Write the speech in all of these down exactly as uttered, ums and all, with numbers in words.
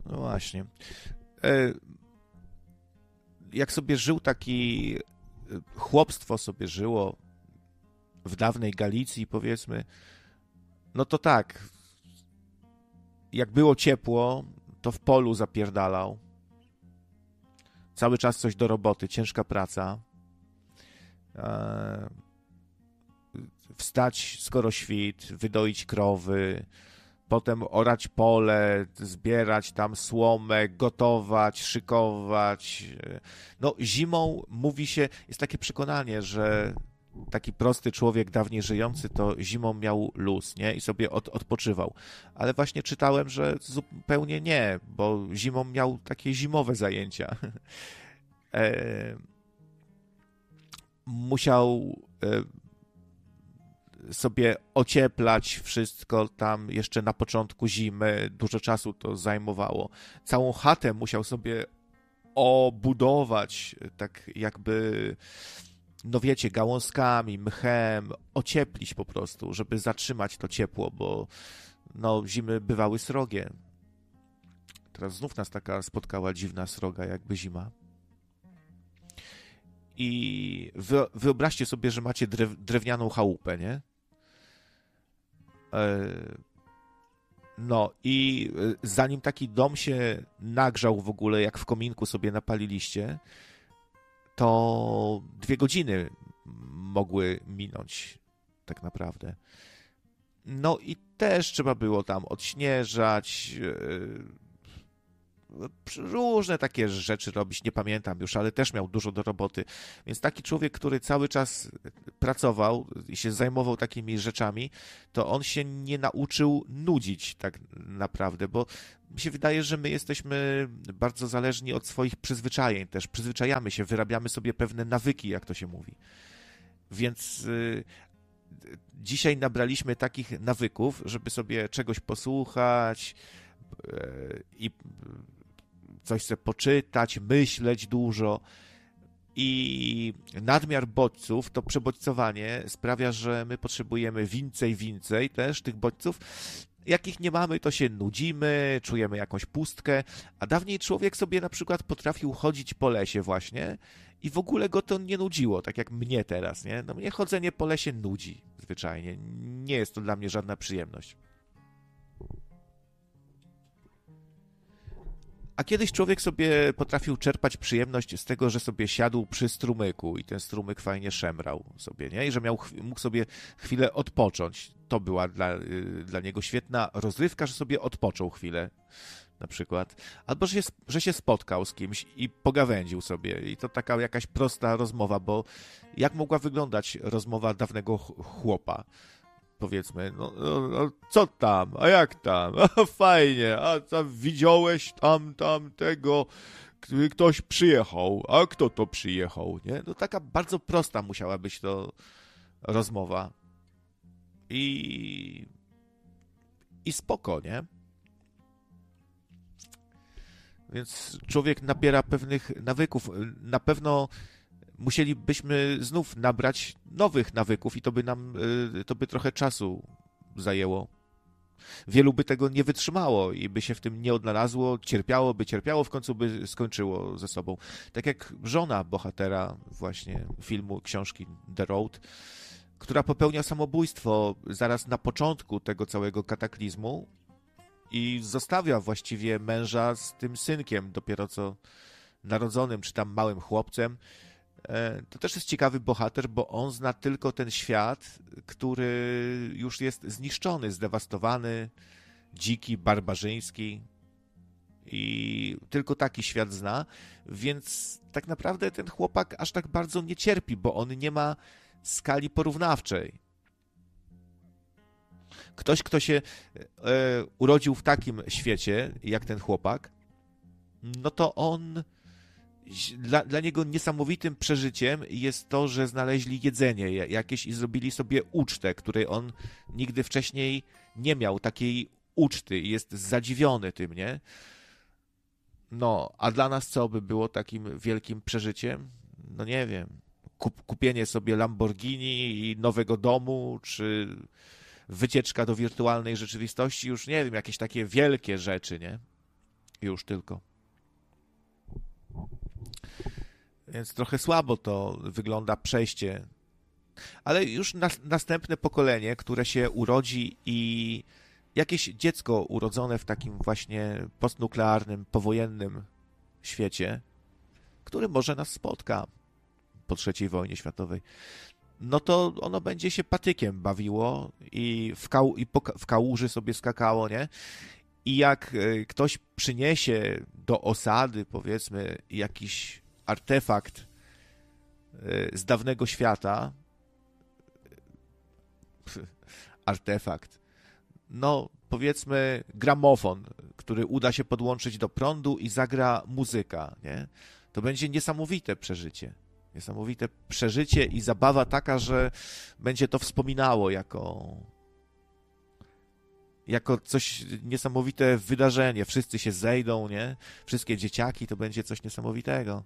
No właśnie. E, jak sobie żył taki, chłopstwo sobie żyło w dawnej Galicji, powiedzmy, no to tak, jak było ciepło, to w polu zapierdalał. Cały czas coś do roboty, ciężka praca. E, wstać skoro świt, wydoić krowy, potem orać pole, zbierać tam słomę, gotować, szykować. No zimą mówi się, jest takie przekonanie, że taki prosty człowiek dawniej żyjący to zimą miał luz, nie? I sobie od, odpoczywał. Ale właśnie czytałem, że zupełnie nie, bo zimą miał takie zimowe zajęcia. e, musiał e, sobie ocieplać wszystko tam jeszcze na początku zimy. Dużo czasu to zajmowało. Całą chatę musiał sobie obudować, tak jakby, no wiecie, gałązkami, mchem, ocieplić po prostu, żeby zatrzymać to ciepło, bo no zimy bywały srogie. Teraz znów nas taka spotkała dziwna sroga, jakby zima. I wyobraźcie sobie, że macie drew, drewnianą chałupę, nie? No i zanim taki dom się nagrzał w ogóle, jak w kominku sobie napaliliście, to dwie godziny mogły minąć tak naprawdę. No i też trzeba było tam odśnieżać, różne takie rzeczy robić, nie pamiętam już, ale też miał dużo do roboty. Więc taki człowiek, który cały czas pracował i się zajmował takimi rzeczami, to on się nie nauczył nudzić tak naprawdę, bo mi się wydaje, że my jesteśmy bardzo zależni od swoich przyzwyczajeń też. Przyzwyczajamy się, wyrabiamy sobie pewne nawyki, jak to się mówi. Więc y, dzisiaj nabraliśmy takich nawyków, żeby sobie czegoś posłuchać y, i coś sobie poczytać, myśleć dużo. I nadmiar bodźców, to przebodźcowanie sprawia, że my potrzebujemy więcej, więcej też tych bodźców. Jak ich nie mamy, to się nudzimy, czujemy jakąś pustkę, a dawniej człowiek sobie na przykład potrafił chodzić po lesie właśnie i w ogóle go to nie nudziło, tak jak mnie teraz, nie? No mnie chodzenie po lesie nudzi zwyczajnie. Nie jest to dla mnie żadna przyjemność. A kiedyś człowiek sobie potrafił czerpać przyjemność z tego, że sobie siadł przy strumyku i ten strumyk fajnie szemrał sobie, nie? I że miał, mógł sobie chwilę odpocząć. To była dla, dla niego świetna rozrywka, że sobie odpoczął chwilę na przykład. Albo że się, że się spotkał z kimś i pogawędził sobie. I to taka jakaś prosta rozmowa, bo jak mogła wyglądać rozmowa dawnego chłopa? Powiedzmy, no, no, no co tam, a jak tam, a fajnie, a tam widziałeś tam, tam tego, ktoś przyjechał, a kto to przyjechał, nie? No taka bardzo prosta musiała być to rozmowa i i spoko, nie? Więc człowiek nabiera pewnych nawyków, na pewno musielibyśmy znów nabrać nowych nawyków i to by nam, to by trochę czasu zajęło. Wielu by tego nie wytrzymało i by się w tym nie odnalazło, cierpiało by, cierpiało, w końcu by skończyło ze sobą. Tak jak żona bohatera właśnie filmu, książki The Road, która popełnia samobójstwo zaraz na początku tego całego kataklizmu i zostawia właściwie męża z tym synkiem, dopiero co narodzonym, czy tam małym chłopcem. To też jest ciekawy bohater, bo on zna tylko ten świat, który już jest zniszczony, zdewastowany, dziki, barbarzyński i tylko taki świat zna, więc tak naprawdę ten chłopak aż tak bardzo nie cierpi, bo on nie ma skali porównawczej. Ktoś, kto się e, urodził w takim świecie, jak ten chłopak, no to on Dla, dla niego niesamowitym przeżyciem jest to, że znaleźli jedzenie jakieś i zrobili sobie ucztę, której on nigdy wcześniej nie miał, takiej uczty i jest zadziwiony tym, nie? No, a dla nas co by było takim wielkim przeżyciem? No nie wiem, Kup, kupienie sobie Lamborghini i nowego domu, czy wycieczka do wirtualnej rzeczywistości, już nie wiem, jakieś takie wielkie rzeczy, nie? Już tylko. Więc trochę słabo to wygląda przejście. Ale już nas, następne pokolenie, które się urodzi i jakieś dziecko urodzone w takim właśnie postnuklearnym, powojennym świecie, który może nas spotka po trzeciej wojnie światowej, no to ono będzie się patykiem bawiło i w, kał, i po, w kałuży sobie skakało, nie? I jak ktoś przyniesie do osady, powiedzmy, jakiś artefakt z dawnego świata, artefakt, no powiedzmy gramofon, który uda się podłączyć do prądu i zagra muzyka, nie? To będzie niesamowite przeżycie. Niesamowite przeżycie i zabawa taka, że będzie to wspominało jako jako coś niesamowite wydarzenie. Wszyscy się zejdą, nie? Wszystkie dzieciaki, to będzie coś niesamowitego.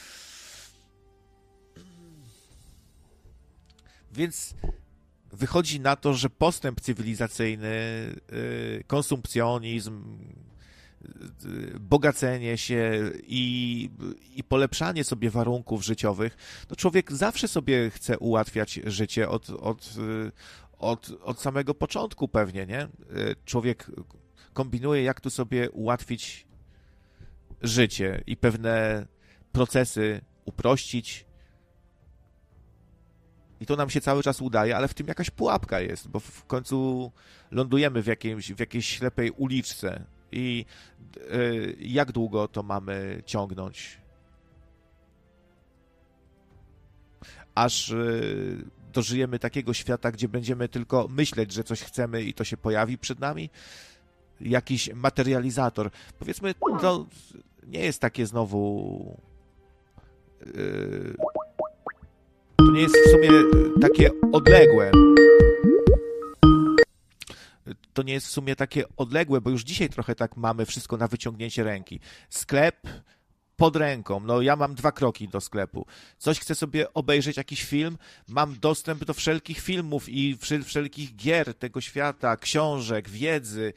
Więc wychodzi na to, że postęp cywilizacyjny, konsumpcjonizm, bogacenie się i, i polepszanie sobie warunków życiowych, to człowiek zawsze sobie chce ułatwiać życie od, od, od, od samego początku pewnie, nie? Człowiek kombinuje, jak tu sobie ułatwić życie i pewne procesy uprościć. I to nam się cały czas udaje, ale w tym jakaś pułapka jest, bo w końcu lądujemy w jakiejś, w jakiejś ślepej uliczce. I y, jak długo to mamy ciągnąć? Aż y, dożyjemy takiego świata, gdzie będziemy tylko myśleć, że coś chcemy i to się pojawi przed nami? Jakiś materializator. Powiedzmy, to nie jest takie znowu... Y, to nie jest w sumie takie odległe. To nie jest w sumie takie odległe, bo już dzisiaj trochę tak mamy wszystko na wyciągnięcie ręki. Sklep pod ręką. No ja mam dwa kroki do sklepu. Coś chcę sobie obejrzeć, jakiś film, mam dostęp do wszelkich filmów i wszelkich gier tego świata, książek, wiedzy.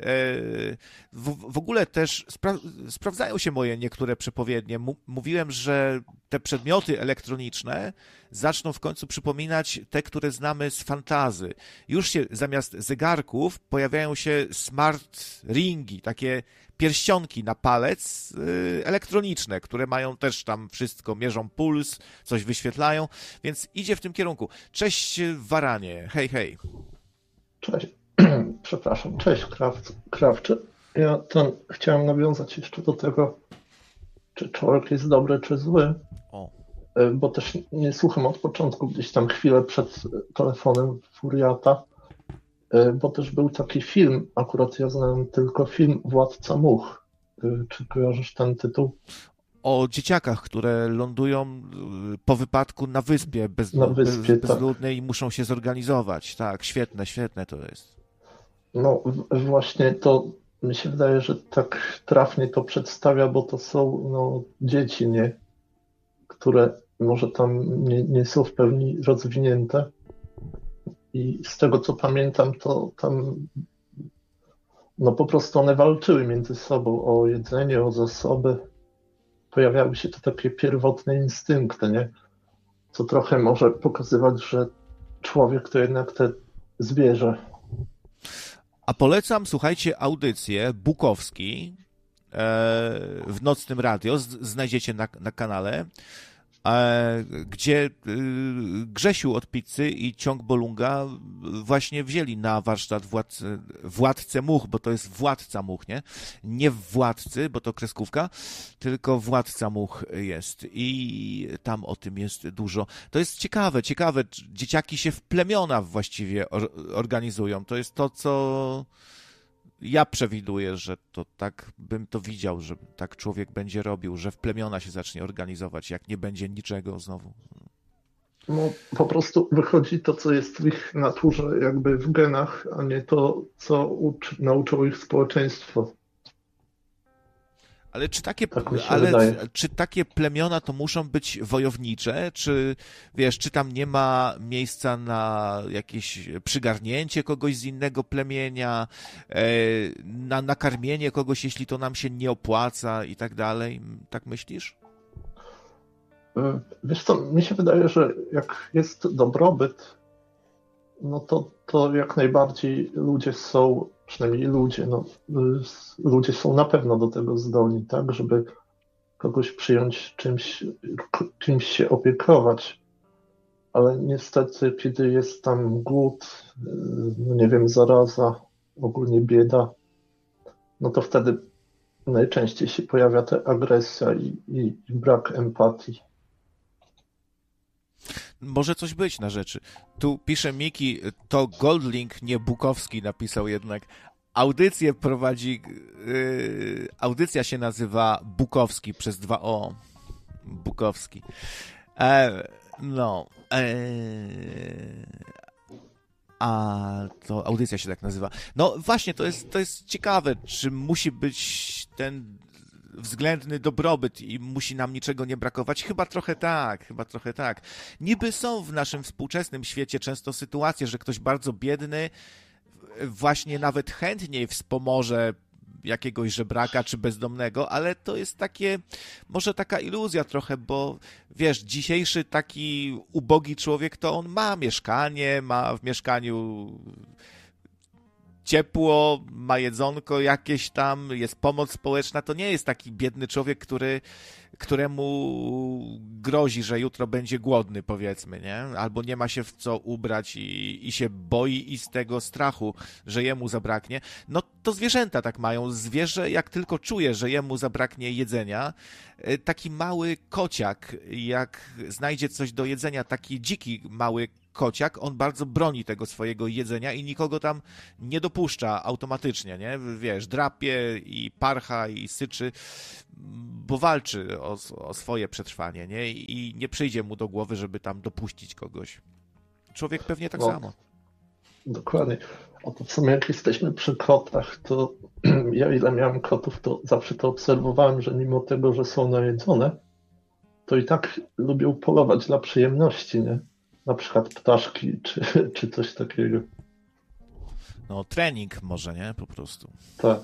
W, w ogóle też spra sprawdzają się moje niektóre przepowiednie. M mówiłem, że te przedmioty elektroniczne zaczną w końcu przypominać te, które znamy z fantazy. Już się zamiast zegarków pojawiają się smart ringi, takie pierścionki na palec yy, elektroniczne, które mają też tam wszystko, mierzą puls, coś wyświetlają, więc idzie w tym kierunku. Cześć Waranie, hej, hej. Cześć, przepraszam, cześć Krawczy. Ja ten, chciałem nawiązać jeszcze do tego, czy człowiek jest dobry, czy zły, o. bo też nie słucham od początku, gdzieś tam chwilę przed telefonem Furiata, bo też był taki film, akurat ja znałem tylko film Władca Much. Czy kojarzysz ten tytuł? O dzieciakach, które lądują po wypadku na wyspie, bez, na wyspie bez, bezludnej tak. I muszą się zorganizować. Tak, świetne, świetne to jest. No właśnie to mi się wydaje, że tak trafnie to przedstawia, bo to są no, dzieci, nie? Które może tam nie, nie są w pełni rozwinięte. I z tego, co pamiętam, to tam no po prostu one walczyły między sobą o jedzenie, o zasoby. Pojawiały się to takie pierwotne instynkty, nie? Co trochę może pokazywać, że człowiek to jednak te zwierzę. A polecam, słuchajcie, audycję Bukowski e, w Nocnym Radio, z, znajdziecie na, na kanale, gdzie Grzesiu od Pizzy i Ciąg Bolunga właśnie wzięli na warsztat władcy, Władcę Much, bo to jest Władca Much, nie? Nie Władcy, bo to kreskówka, tylko Władca Much jest i tam o tym jest dużo. To jest ciekawe, ciekawe. Dzieciaki się w plemiona właściwie organizują. To jest to, co ja przewiduję, że to tak bym to widział, że tak człowiek będzie robił, że w plemiona się zacznie organizować, jak nie będzie niczego znowu. No po prostu wychodzi to, co jest w ich naturze, jakby w genach, a nie to, co uczy, nauczyło ich społeczeństwo. Ale czy takie, Tak mi się ale wydaje. czy takie plemiona to muszą być wojownicze? Czy wiesz, czy tam nie ma miejsca na jakieś przygarnięcie kogoś z innego plemienia, e, na nakarmienie kogoś, jeśli to nam się nie opłaca i tak dalej? Tak myślisz? Y, Wiesz co, mi się wydaje, że jak jest dobrobyt, no to, to jak najbardziej ludzie są, przynajmniej ludzie, no, y, s- ludzie są na pewno do tego zdolni, tak, żeby kogoś przyjąć, czymś, k- czymś się opiekować. Ale niestety, kiedy jest tam głód, y, no nie wiem, zaraza, ogólnie bieda, no to wtedy najczęściej się pojawia ta agresja i, i, i brak empatii. Może coś być na rzeczy. Tu pisze Miki, to Goldlink, nie Bukowski napisał jednak. Audycję prowadzi, yy, audycja się nazywa Bukowski przez dwa O. Bukowski. E, no. E, a to audycja się tak nazywa. No właśnie, to jest, to jest ciekawe, czy musi być ten względny dobrobyt i musi nam niczego nie brakować? Chyba trochę tak, chyba trochę tak. Niby są w naszym współczesnym świecie często sytuacje, że ktoś bardzo biedny właśnie nawet chętniej wspomoże jakiegoś żebraka czy bezdomnego, ale to jest takie, może taka iluzja trochę, bo wiesz, dzisiejszy taki ubogi człowiek, to on ma mieszkanie, ma w mieszkaniu ciepło, ma jedzonko jakieś tam, jest pomoc społeczna, to nie jest taki biedny człowiek, który, któremu grozi, że jutro będzie głodny, powiedzmy, nie? Albo nie ma się w co ubrać i, i się boi i z tego strachu, że jemu zabraknie. No to zwierzęta tak mają. Zwierzę, jak tylko czuje, że jemu zabraknie jedzenia, taki mały kociak, jak znajdzie coś do jedzenia, taki dziki mały kociak, on bardzo broni tego swojego jedzenia i nikogo tam nie dopuszcza automatycznie, nie? Wiesz, drapie i parcha i syczy, bo walczy o, o swoje przetrwanie, nie? I nie przyjdzie mu do głowy, żeby tam dopuścić kogoś. Człowiek pewnie tak No, samo. dokładnie. A to w sumie jak jesteśmy przy kotach, to ja ile miałem kotów, to zawsze to obserwowałem, że mimo tego, że są najedzone, to i tak lubią polować dla przyjemności, nie? Na przykład ptaszki czy, czy coś takiego. No, trening może, nie? Po prostu. Tak.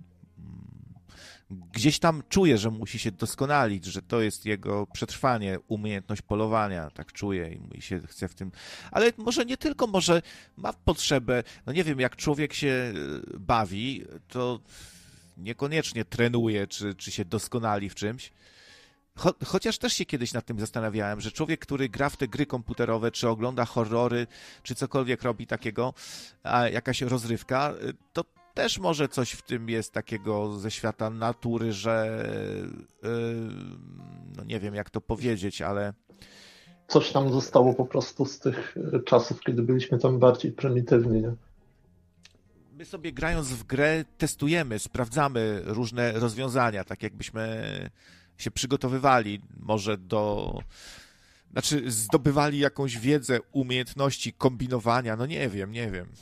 Gdzieś tam czuje, że musi się doskonalić, że to jest jego przetrwanie, umiejętność polowania, tak czuje i się chce w tym... Ale może nie tylko, może ma potrzebę, no nie wiem, jak człowiek się bawi, to niekoniecznie trenuje, czy, czy się doskonali w czymś. Cho chociaż też się kiedyś nad tym zastanawiałem, że człowiek, który gra w te gry komputerowe, czy ogląda horrory, czy cokolwiek robi takiego, a jakaś rozrywka, to też może coś w tym jest takiego ze świata natury, że yy, no nie wiem jak to powiedzieć, ale Coś nam zostało po prostu z tych czasów, kiedy byliśmy tam bardziej prymitywni, nie? my sobie grając w grę testujemy, sprawdzamy różne rozwiązania, tak jakbyśmy się przygotowywali może do... Znaczy zdobywali jakąś wiedzę, umiejętności kombinowania, no nie wiem, nie wiem.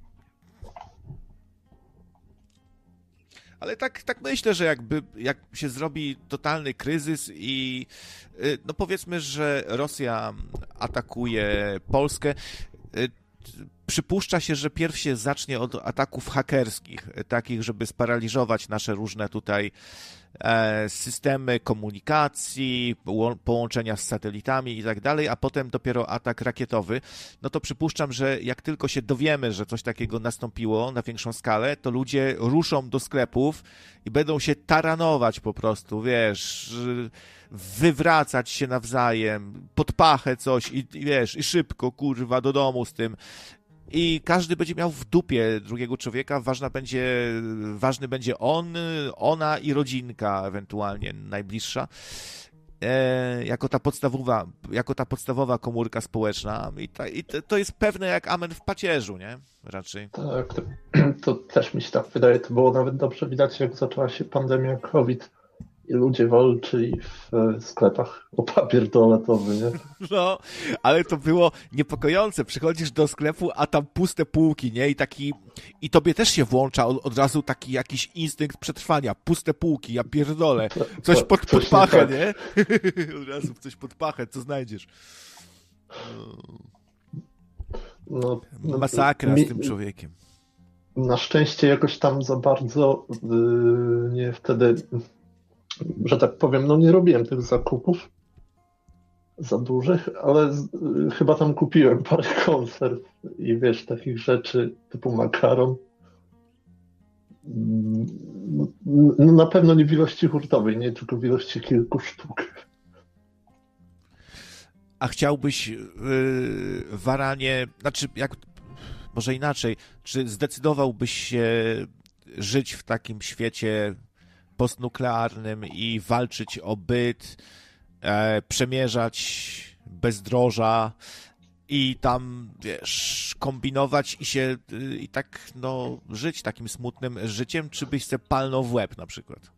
Ale tak, tak myślę, że jakby jak się zrobi totalny kryzys i no powiedzmy, że Rosja atakuje Polskę, przypuszcza się, że pierw się zacznie od ataków hakerskich, takich, żeby sparaliżować nasze różne tutaj systemy komunikacji, połączenia z satelitami i tak dalej, a potem dopiero atak rakietowy, no to przypuszczam, że jak tylko się dowiemy, że coś takiego nastąpiło na większą skalę, to ludzie ruszą do sklepów i będą się taranować po prostu, wiesz, wywracać się nawzajem, pod pachę coś i wiesz, i szybko, kurwa, do domu z tym. I każdy będzie miał w dupie drugiego człowieka, ważna będzie, ważny będzie on, ona i rodzinka ewentualnie najbliższa, e, jako ta podstawowa, jako ta podstawowa komórka społeczna. I, ta, i to jest pewne jak amen w pacierzu, nie? Raczej. Tak, to, to też mi się tak wydaje. To było nawet dobrze widać, jak zaczęła się pandemia COVID i ludzie walczyli w sklepach o papier toaletowy, nie? No, ale to było niepokojące. Przychodzisz do sklepu, a tam puste półki, nie? I taki, i tobie też się włącza od, od razu taki jakiś instynkt przetrwania. Puste półki, ja pierdolę. Coś pod, pod pachę, nie? Od razu coś pod pachę, co znajdziesz? No, no, Masakra mi, z tym człowiekiem. Na szczęście jakoś tam za bardzo yy, nie wtedy, że tak powiem, no nie robiłem tych zakupów za dużych, ale z, yy, chyba tam kupiłem parę konserw i wiesz, takich rzeczy typu makaron. No, na pewno nie w ilości hurtowej, nie tylko w ilości kilku sztuk. A chciałbyś yy, waranie, znaczy jak, może inaczej, czy zdecydowałbyś się żyć w takim świecie postnuklearnym i walczyć o byt, e, przemierzać bezdroża i tam, wiesz, kombinować i się y, i tak, no, żyć takim smutnym życiem, czy byś se palnął w łeb na przykład?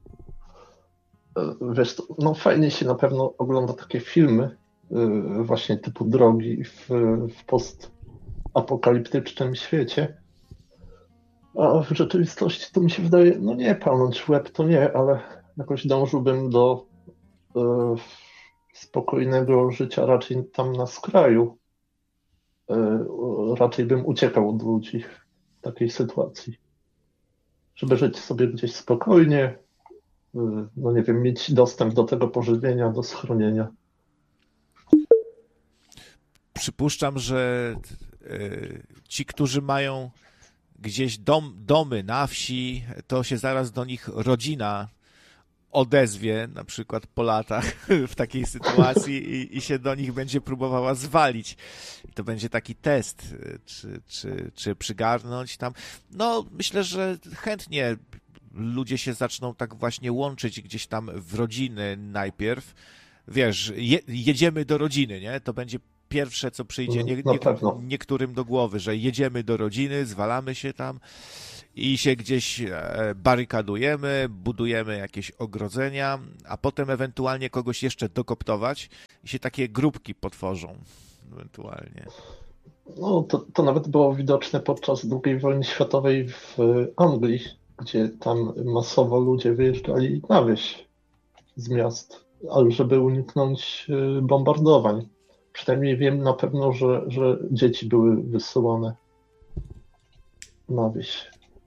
Wiesz, to, no fajnie się na pewno ogląda takie filmy yy, właśnie typu Drogi w, w postapokaliptycznym świecie. A w rzeczywistości to mi się wydaje, no nie, palnąć w łeb to nie, ale jakoś dążyłbym do yy, spokojnego życia raczej tam na skraju. Yy, raczej bym uciekał od ludzi w takiej sytuacji. Żeby żyć sobie gdzieś spokojnie, yy, no nie wiem, mieć dostęp do tego pożywienia, do schronienia. Przypuszczam, że y, ci, którzy mają gdzieś dom, domy na wsi, to się zaraz do nich rodzina odezwie, na przykład po latach w takiej sytuacji i, i się do nich będzie próbowała zwalić. I to będzie taki test, czy, czy, czy przygarnąć tam. No, myślę, że chętnie ludzie się zaczną tak właśnie łączyć gdzieś tam w rodziny najpierw. Wiesz, je, jedziemy do rodziny, nie? To będzie pierwsze, co przyjdzie nie, nie, niektórym do głowy, że jedziemy do rodziny, zwalamy się tam i się gdzieś barykadujemy, budujemy jakieś ogrodzenia, a potem ewentualnie kogoś jeszcze dokoptować i się takie grupki potworzą ewentualnie. No, to, to nawet było widoczne podczas drugiej wojny światowej w Anglii, gdzie tam masowo ludzie wyjeżdżali na wieś z miast, ale żeby uniknąć bombardowań. Przynajmniej wiem na pewno, że, że dzieci były wysyłane na wieś.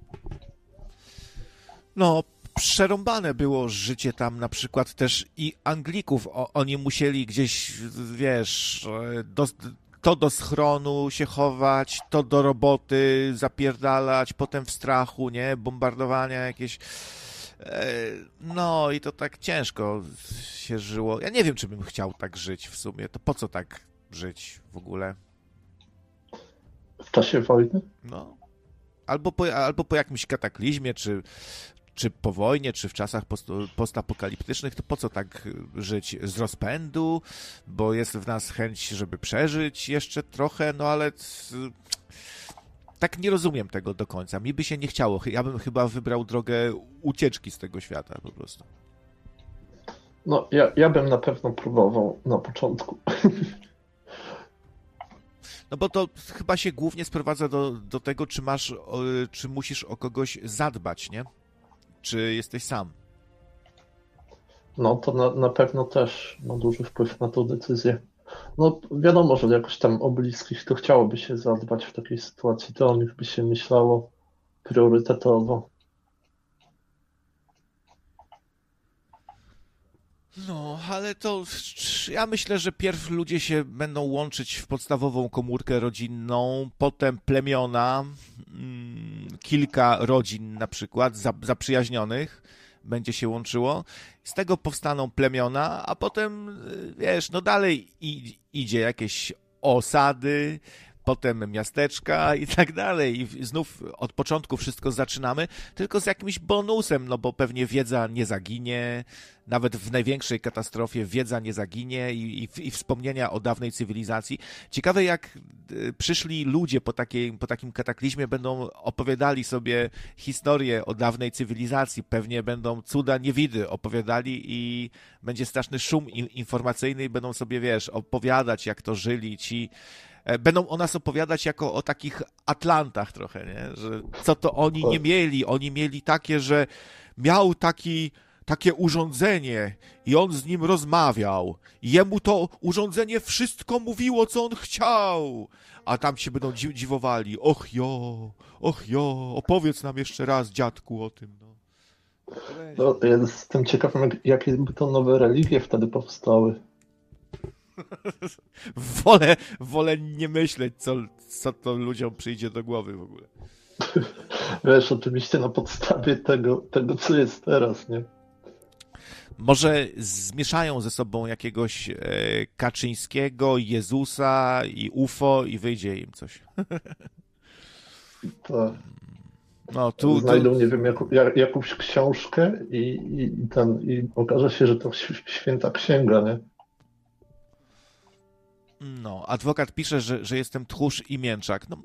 No, przerąbane było życie tam na przykład też i Anglików. O, oni musieli gdzieś, wiesz, do, to do schronu się chować, to do roboty zapierdalać, potem w strachu, nie? Bombardowania jakieś. No i to tak ciężko się żyło. Ja nie wiem, czy bym chciał tak żyć w sumie. To po co tak żyć w ogóle? W czasie wojny? No. Albo po, albo po jakimś kataklizmie, czy, czy po wojnie, czy w czasach post, postapokaliptycznych, to po co tak żyć z rozpędu? Bo jest w nas chęć, żeby przeżyć jeszcze trochę, no ale tak nie rozumiem tego do końca. Mi by się nie chciało. Ja bym chyba wybrał drogę ucieczki z tego świata po prostu. No, ja, ja bym na pewno próbował na początku. No bo to chyba się głównie sprowadza do, do tego, czy masz, czy musisz o kogoś zadbać, nie? Czy jesteś sam? No to na, na pewno też ma duży wpływ na tą decyzję. No wiadomo, że jakoś tam o bliskich to chciałoby się zadbać w takiej sytuacji, to o nich by się myślało priorytetowo. No, ale to ja myślę, że pierw ludzie się będą łączyć w podstawową komórkę rodzinną, potem plemiona, kilka rodzin na przykład zaprzyjaźnionych będzie się łączyło. Z tego powstaną plemiona, a potem, wiesz, no dalej i, idzie jakieś osady, potem miasteczka i tak dalej. I znów od początku wszystko zaczynamy, tylko z jakimś bonusem, no bo pewnie wiedza nie zaginie, nawet w największej katastrofie wiedza nie zaginie i, i, i wspomnienia o dawnej cywilizacji. Ciekawe, jak przyszli ludzie po, takiej, po takim kataklizmie będą opowiadali sobie historię o dawnej cywilizacji. Pewnie będą cuda niewidy opowiadali i będzie straszny szum informacyjny i będą sobie, wiesz, opowiadać, jak to żyli ci. Będą o nas opowiadać jako o takich Atlantach trochę, nie? Że co to oni nie mieli. Oni mieli takie, że miał taki takie urządzenie i on z nim rozmawiał. I jemu to urządzenie wszystko mówiło, co on chciał. A tam się będą dzi- dziwowali. Och jo, och jo, opowiedz nam jeszcze raz, dziadku, o tym. No, no ja jestem ciekaw, jak, jakie by to nowe religie wtedy powstały. wolę, wolę nie myśleć, co, co to ludziom przyjdzie do głowy w ogóle. Wiesz, oczywiście na podstawie tego, tego co jest teraz, nie? Może zmieszają ze sobą jakiegoś e, Kaczyńskiego, Jezusa i U F O i wyjdzie im coś. Tak. No, tu, Znajdą, tu... nie wiem, jak, jak, jakąś książkę i, i, ten, i okaże się, że to święta księga, nie? No, adwokat pisze, że, że jestem tchórz i mięczak. No,